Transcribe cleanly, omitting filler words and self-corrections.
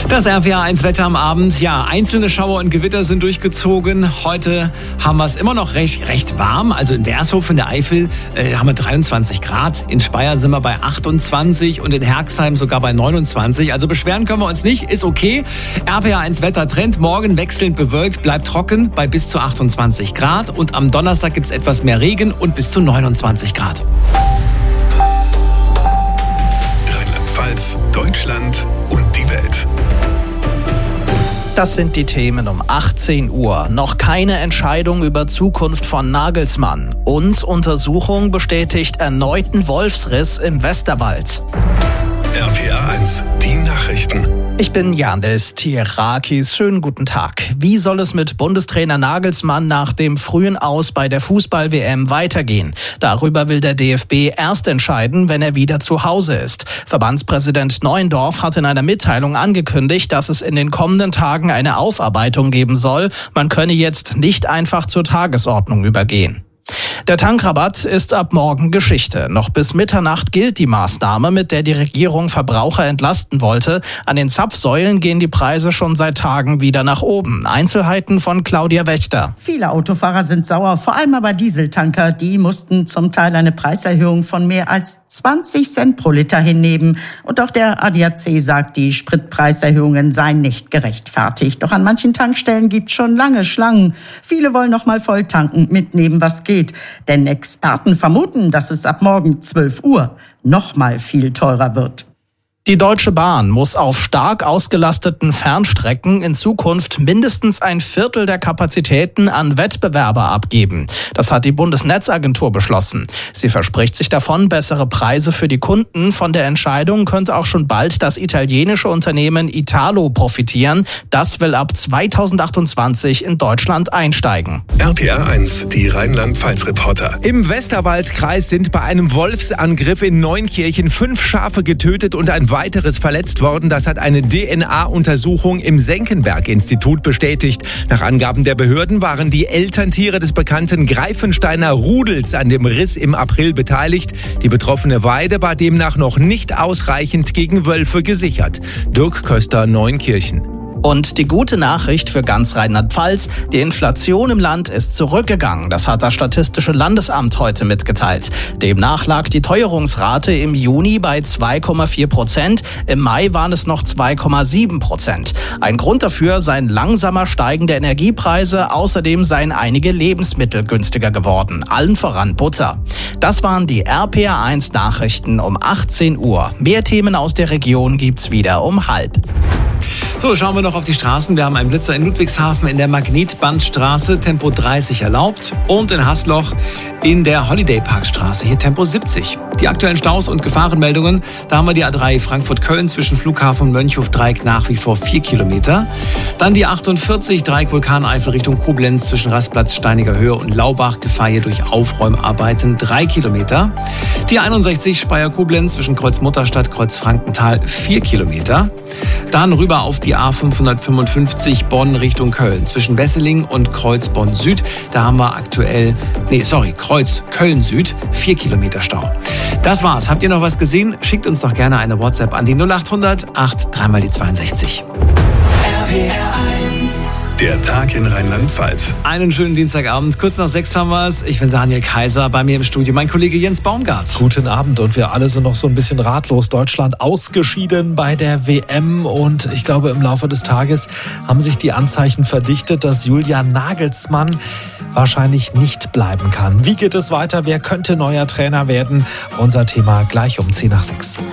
Das RPA1 Wetter am Abend. Ja, einzelne Schauer und Gewitter sind durchgezogen. Heute haben wir es immer noch recht warm. Also in Wershof in der Eifel haben wir 23 Grad. In Speyer sind wir bei 28 und in Herxheim sogar bei 29. Also beschweren können wir uns nicht. Ist okay. RPA1 Wettertrend. Morgen wechselnd bewölkt, bleibt trocken bei bis zu 28 Grad. Und am Donnerstag gibt es etwas mehr Regen und bis zu 29 Grad. Rheinland-Pfalz, Deutschland und die Welt. Das sind die Themen um 18 Uhr. Noch keine Entscheidung über Zukunft von Nagelsmann. Und Untersuchung bestätigt erneuten Wolfsriss im Westerwald. RPA1, die Nachrichten. Ich bin Yandis Tirakis. Schönen guten Tag. Wie soll es mit Bundestrainer Nagelsmann nach dem frühen Aus bei der Fußball-WM weitergehen? Darüber will der DFB erst entscheiden, wenn er wieder zu Hause ist. Verbandspräsident Neuendorf hat in einer Mitteilung angekündigt, dass es in den kommenden Tagen eine Aufarbeitung geben soll. Man könne jetzt nicht einfach zur Tagesordnung übergehen. Der Tankrabatt ist ab morgen Geschichte. Noch bis Mitternacht gilt die Maßnahme, mit der die Regierung Verbraucher entlasten wollte. An den Zapfsäulen gehen die Preise schon seit Tagen wieder nach oben. Einzelheiten von Claudia Wächter. Viele Autofahrer sind sauer, vor allem aber Dieseltanker. Die mussten zum Teil eine Preiserhöhung von mehr als 20 Cent pro Liter hinnehmen. Und auch der ADAC sagt, die Spritpreiserhöhungen seien nicht gerechtfertigt. Doch an manchen Tankstellen gibt es schon lange Schlangen. Viele wollen noch mal voll tanken, mitnehmen, was geht. Denn Experten vermuten, dass es ab morgen 12 Uhr noch mal viel teurer wird. Die Deutsche Bahn muss auf stark ausgelasteten Fernstrecken in Zukunft mindestens ein Viertel der Kapazitäten an Wettbewerber abgeben. Das hat die Bundesnetzagentur beschlossen. Sie verspricht sich davon bessere Preise für die Kunden. Von der Entscheidung könnte auch schon bald das italienische Unternehmen Italo profitieren. Das will ab 2028 in Deutschland einsteigen. RPA1, die Rheinland-Pfalz-Reporter. Im Westerwaldkreis sind bei einem Wolfsangriff in Neunkirchen 5 Schafe getötet und ein weiteres verletzt worden. Das hat eine DNA-Untersuchung im Senckenberg-Institut bestätigt. Nach Angaben der Behörden waren die Elterntiere des bekannten Greifensteiner Rudels an dem Riss im April beteiligt. Die betroffene Weide war demnach noch nicht ausreichend gegen Wölfe gesichert. Dirk Köster, Neunkirchen. Und die gute Nachricht für ganz Rheinland-Pfalz: Die Inflation im Land ist zurückgegangen. Das hat das Statistische Landesamt heute mitgeteilt. Demnach lag die Teuerungsrate im Juni bei 2,4%. Im Mai waren es noch 2,7%. Ein Grund dafür seien langsamer steigende Energiepreise. Außerdem seien einige Lebensmittel günstiger geworden. Allen voran Butter. Das waren die RPA1 Nachrichten um 18 Uhr. Mehr Themen aus der Region gibt's wieder um 12:30. So, schauen wir noch auf die Straßen. Wir haben einen Blitzer in Ludwigshafen in der Magnetbandstraße, Tempo 30 erlaubt. Und in Hasloch in der Holiday Parkstraße, hier Tempo 70. Die aktuellen Staus und Gefahrenmeldungen, da haben wir die A3 Frankfurt-Köln zwischen Flughafen und Mönchhof-Dreieck nach wie vor 4 Kilometer. Dann die 48 Dreieck Vulkaneifel Richtung Koblenz zwischen Rastplatz Steiniger Höhe und Laubach, Gefahr hier durch Aufräumarbeiten 3 Kilometer. Die 61 Speyer-Koblenz zwischen Kreuz-Mutterstadt, Kreuz-Frankenthal 4 Kilometer. Dann rüber auf die A555 Bonn Richtung Köln. Zwischen Wesseling und Kreuz Bonn Süd, da haben wir Kreuz Köln Süd, 4 Kilometer Stau. Das war's. Habt ihr noch was gesehen? Schickt uns doch gerne eine WhatsApp an die 0800 83 die 62. Der Tag in Rheinland-Pfalz. Einen schönen Dienstagabend. Kurz nach 6 haben wir es. Ich bin Daniel Kaiser, bei mir im Studio mein Kollege Jens Baumgart. Guten Abend, und wir alle sind noch so ein bisschen ratlos. Deutschland ausgeschieden bei der WM, und ich glaube, im Laufe des Tages haben sich die Anzeichen verdichtet, dass Julian Nagelsmann wahrscheinlich nicht bleiben kann. Wie geht es weiter? Wer könnte neuer Trainer werden? Unser Thema gleich um 10 nach 6.